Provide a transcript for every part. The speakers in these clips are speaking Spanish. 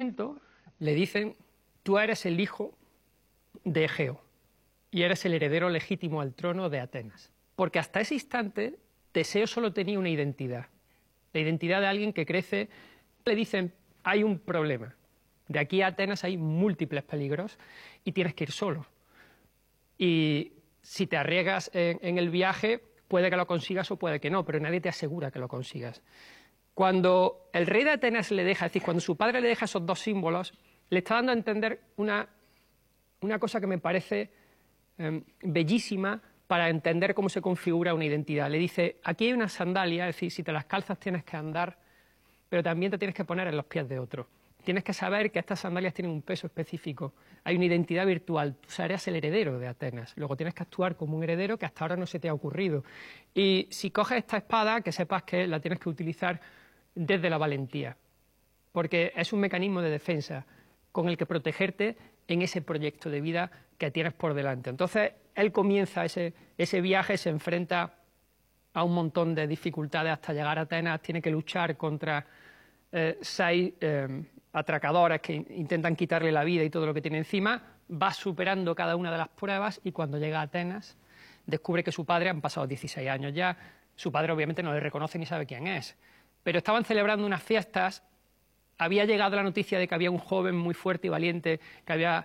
momento le dicen: tú eres el hijo de Egeo y eres el heredero legítimo al trono de Atenas. Porque hasta ese instante Teseo solo tenía una identidad, la identidad de alguien que crece. Le dicen: hay un problema, de aquí a Atenas hay múltiples peligros y tienes que ir solo. Y si te arriesgas en el viaje, puede que lo consigas o puede que no, pero nadie te asegura que lo consigas. Cuando el rey de Atenas le deja, es decir, cuando su padre le deja esos dos símbolos, le está dando a entender una cosa que me parece bellísima para entender cómo se configura una identidad. Le dice: aquí hay una sandalia, es decir, si te las calzas tienes que andar, pero también te tienes que poner en los pies de otro. Tienes que saber que estas sandalias tienen un peso específico. Hay una identidad virtual. Tú serás el heredero de Atenas. Luego tienes que actuar como un heredero que hasta ahora no se te ha ocurrido. Y si coges esta espada, que sepas que la tienes que utilizar desde la valentía, porque es un mecanismo de defensa con el que protegerte en ese proyecto de vida que tienes por delante. Entonces, él comienza ese viaje, se enfrenta a un montón de dificultades hasta llegar a Atenas, tiene que luchar contra 6 atracadores que intentan quitarle la vida y todo lo que tiene encima, va superando cada una de las pruebas y cuando llega a Atenas descubre que su padre, han pasado 16 años ya, su padre obviamente no le reconoce ni sabe quién es, pero estaban celebrando unas fiestas, había llegado la noticia de que había un joven muy fuerte y valiente que había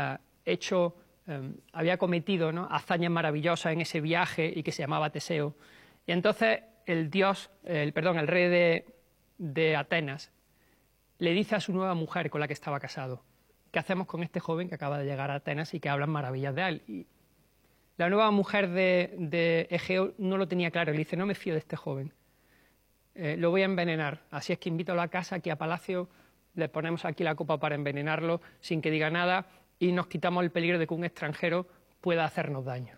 había cometido, ¿no?, hazañas maravillosas en ese viaje y que se llamaba Teseo. Y entonces el rey de Atenas le dice a su nueva mujer con la que estaba casado: ¿qué hacemos con este joven que acaba de llegar a Atenas y que hablan maravillas de él? Y la nueva mujer de Egeo no lo tenía claro, le dice: no me fío de este joven, lo voy a envenenar, así es que invítalo a casa, aquí a palacio, le ponemos aquí la copa para envenenarlo sin que diga nada y nos quitamos el peligro de que un extranjero pueda hacernos daño.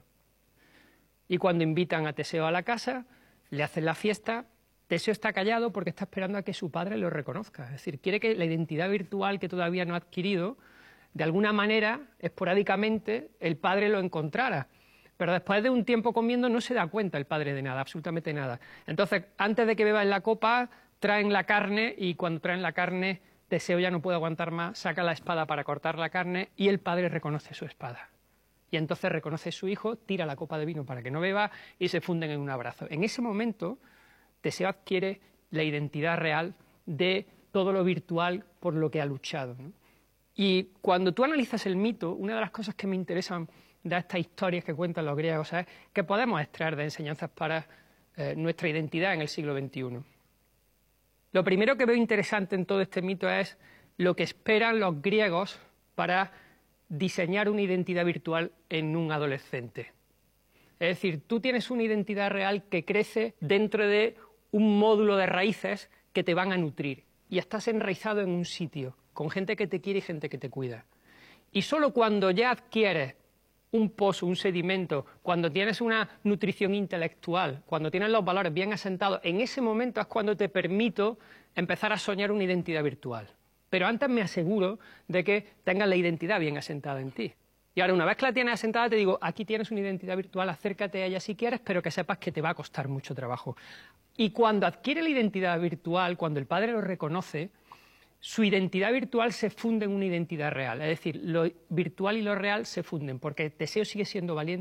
Y cuando invitan a Teseo a la casa, le hacen la fiesta. Teseo está callado porque está esperando a que su padre lo reconozca. Es decir, quiere que la identidad virtual que todavía no ha adquirido, de alguna manera, esporádicamente, el padre lo encontrara. Pero después de un tiempo comiendo no se da cuenta el padre de nada, absolutamente nada. Entonces, antes de que beba en la copa, traen la carne y cuando traen la carne, Teseo ya no puede aguantar más, saca la espada para cortar la carne y el padre reconoce su espada. Y entonces reconoce a su hijo, tira la copa de vino para que no beba y se funden en un abrazo. En ese momento, Teseo adquiere la identidad real de todo lo virtual por lo que ha luchado, ¿no? Y cuando tú analizas el mito, una de las cosas que me interesan de estas historias que cuentan los griegos es que podemos extraer de enseñanzas para nuestra identidad en el siglo XXI. Lo primero que veo interesante en todo este mito es lo que esperan los griegos para diseñar una identidad virtual en un adolescente. Es decir, tú tienes una identidad real que crece dentro de un módulo de raíces que te van a nutrir y estás enraizado en un sitio, con gente que te quiere y gente que te cuida. Y solo cuando ya adquieres un pozo, un sedimento, cuando tienes una nutrición intelectual, cuando tienes los valores bien asentados, en ese momento es cuando te permito empezar a soñar una identidad virtual. Pero antes me aseguro de que tengas la identidad bien asentada en ti. Y ahora, una vez que la tienes asentada, te digo: aquí tienes una identidad virtual, acércate a ella si quieres, pero que sepas que te va a costar mucho trabajo. Y cuando adquiere la identidad virtual, cuando el padre lo reconoce, su identidad virtual se funde en una identidad real. Es decir, lo virtual y lo real se funden, porque Teseo sigue siendo valiente.